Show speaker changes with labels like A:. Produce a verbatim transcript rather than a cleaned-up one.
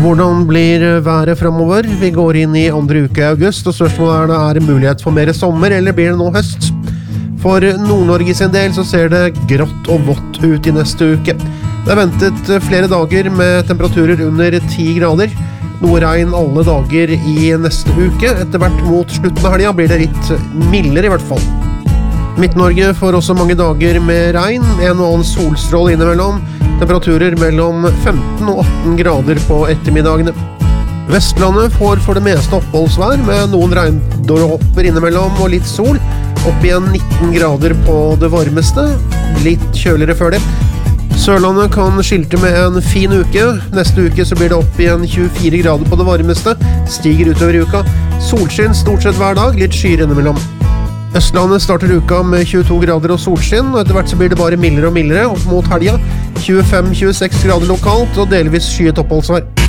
A: Hvordan blir været fremover? Vi går inn i andre uke i august, og spørsmålet er, er det mulighet for mer sommer, eller blir det nå høst? For Nord-Norge sin del så ser det grått og vått ut i neste uke. Det er ventet flere dager med temperaturer under ti grader. Noe regn alle dager i neste uke. Etter hvert mot slutten av helga blir det litt mildere i hvert fall. Midt-Norge får også mange dager med regn, en og annen solstrål innimellom. Temperaturer mellom femten og atten grader på ettermiddagene. Vestlandet får for det meste oppholdsvær med noen regndråper innimellom og litt sol. Opp igjen nitten grader på det varmeste, litt kjøligere før det. Sørlandet kan skilte med en fin uke. Neste uke så blir det opp igjen tjuefire grader på det varmeste, stiger utover i uka. Solskinn stort sett hver dag, litt skyer innimellom. Østlandet starter uka med tjueto grader og solskinn, og etter hvert så blir det bare mildere og mildere opp mot helga. tjuefem til tjueseks grader lokalt og delvis skyet oppholdsvær.